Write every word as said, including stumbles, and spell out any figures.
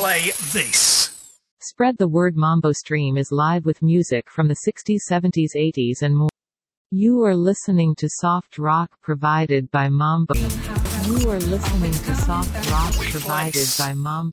play this. Spread the word. Mambo Stream is live with music from the sixties, seventies, eighties and more. You are listening to soft rock provided by Mambo. You are listening to soft rock provided by Mambo.